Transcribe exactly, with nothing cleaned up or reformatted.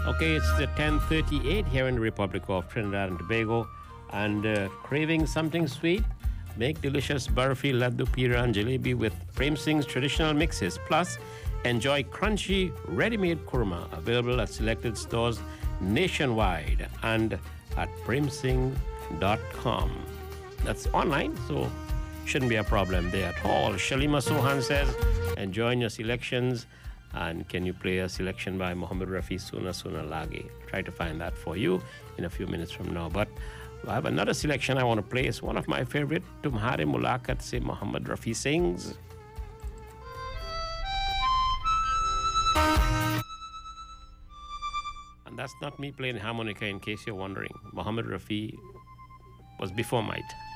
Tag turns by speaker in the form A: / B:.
A: Okay, it's the ten thirty-eight here in the Republic of Trinidad and Tobago. And uh, craving something sweet? Make delicious barfi, laddu, pira, and jalebi with Prem Singh's traditional mixes. Plus, enjoy crunchy, ready-made kurma available at selected stores nationwide and at prem singh dot com. That's online, so shouldn't be a problem there at all. Shalima Sohan says, enjoying your selections. And can you play a selection by Muhammad Rafi Suna Suna Lagi? Try to find that for you in a few minutes from now. But I have another selection I want to play. It's one of my favorite. Tumhare Mulakat se Muhammad Rafi sings. And that's not me playing harmonica, in case you're wondering. Muhammad Rafi was before my time.